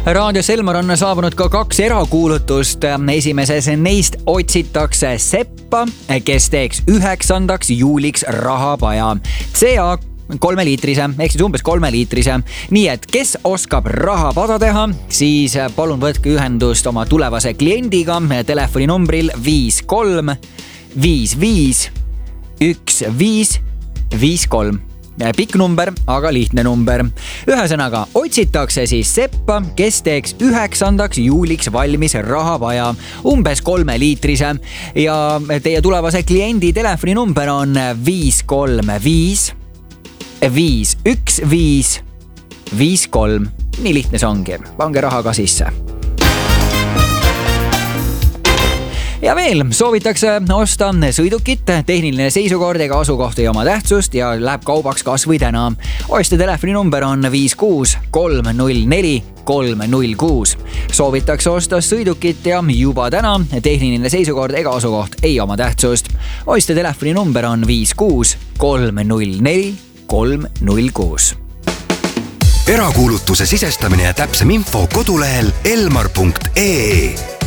Raadios Elmar on saabunud ka 2 erakuulutust. Esimeses neist otsitakse Seppa, kes teeks 9. juuliks rahapaja. CA 3-liitrise, ehk siis umbes 3-liitrise. Nii et kes oskab rahapada teha, siis palun võtke ühendust oma tulevase kliendiga telefoninumbril 53 55 15 53. Pikk number, aga lihtne number. Ühesõnaga, otsitakse siis Seppa, kes teeks 9. juuliks valmis rahapaja, umbes 3-liitrise. Ja teie tulevase kliendi telefoninumber on 535 515 53. Nii lihtne see ongi. Pange raha ka sisse. Ja veel soovitakse osta sõidukit, tehniline seisukord ega asukoht ei oma tähtsust ja läheb kaubaks kas või täna. Ostja telefoninumber on 56 304 306. Soovitakse osta sõidukit ja juba täna tehniline seisukord ega asukoht ei oma tähtsust. Ostja telefoninumber on 56 304 306. Erakuulutuse sisestamine ja täpsem info kodulehel elmar.ee.